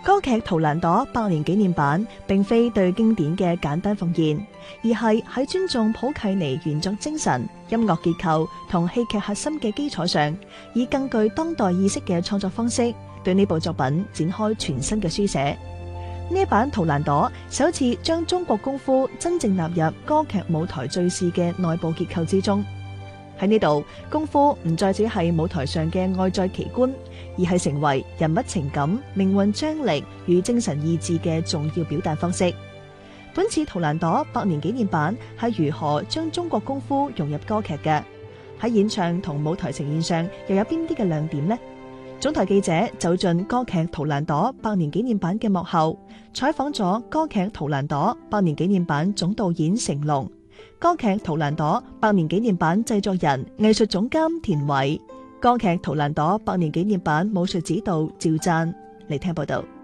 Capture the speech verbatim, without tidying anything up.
歌劇《圖蘭朵》百年紀念版並非對經典嘅簡單復現，而係喺尊重普契尼原作精神、音樂結構同戲劇核心嘅基礎上，以更具當代意識嘅創作方式，對呢部作品展開全新嘅書寫。呢一版《圖蘭朵》首次將中國功夫真正納入歌劇舞台敘事嘅內部結構之中。喺呢度，功夫唔再只係舞台上嘅外在奇觀，而係成為人物情感、命運張力與精神意志嘅重要表達方式。本次《圖蘭朵》百年紀念版係如何將中國功夫融入歌劇嘅？喺演唱同舞台呈現上又有邊啲嘅亮點呢？總台記者走進歌劇《圖蘭朵》百年紀念版嘅幕後，採訪咗歌劇《圖蘭朵》百年紀念版總導演成龍、歌劇《圖蘭朵》百年紀念版製作人、藝術總監田偉、歌劇《圖蘭朵》百年紀念版武術指導趙贊嚟聽報道。